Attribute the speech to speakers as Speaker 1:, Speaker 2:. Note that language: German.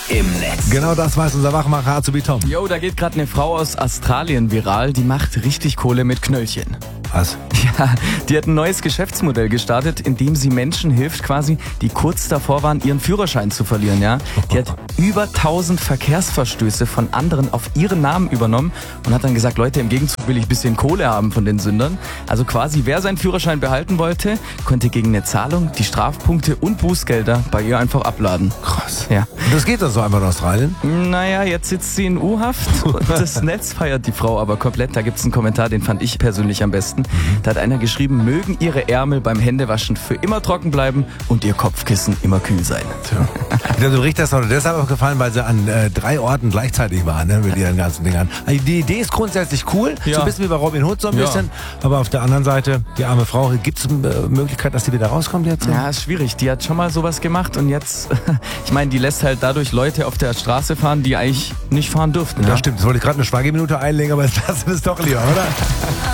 Speaker 1: im Netz.
Speaker 2: Genau das weiß unser Wachmacher Azubi Tom.
Speaker 3: Jo, da geht gerade eine Frau aus Australien viral, die macht richtig Kohle mit Knöllchen.
Speaker 2: Was?
Speaker 3: Ja, die hat ein neues Geschäftsmodell gestartet, in dem sie Menschen hilft quasi, die kurz davor waren, ihren Führerschein zu verlieren. Ja, die hat über 1000 Verkehrsverstöße von anderen auf ihren Namen übernommen und hat dann gesagt, Leute, im Gegenzug will ich ein bisschen Kohle haben von den Sündern. Also quasi, wer seinen Führerschein behalten wollte, konnte gegen eine Zahlung die Strafpunkte und Bußgelder bei ihr einfach abladen.
Speaker 2: Krass.
Speaker 3: Ja.
Speaker 2: Das geht doch so einfach in Australien?
Speaker 3: Naja, jetzt sitzt sie in U-Haft und das Netz feiert die Frau aber komplett. Da gibt's einen Kommentar, den fand ich persönlich am besten. Da hat einer geschrieben, mögen ihre Ärmel beim Händewaschen für immer trocken bleiben und ihr Kopfkissen immer kühl sein.
Speaker 2: Tja. Ich glaube, du richtest das deshalb auch gefallen, weil sie an 3 Orten gleichzeitig waren, ne, mit ihren ganzen Dingern. Also die Idee ist grundsätzlich cool,
Speaker 3: Ja.
Speaker 2: so ein bisschen wie bei Robin Hood so ein
Speaker 3: Ja.
Speaker 2: bisschen, aber auf der anderen Seite, die arme Frau, gibt es Möglichkeit, dass die wieder rauskommt jetzt?
Speaker 3: Ja, ist schwierig. Die hat schon mal sowas gemacht und jetzt, ich meine, die lässt halt dadurch Leute auf der Straße fahren, die eigentlich nicht fahren dürften.
Speaker 2: Das
Speaker 3: Ja?
Speaker 2: stimmt, das wollte ich gerade eine Schweigeminute einlegen, aber das lassen wir es doch lieber, oder?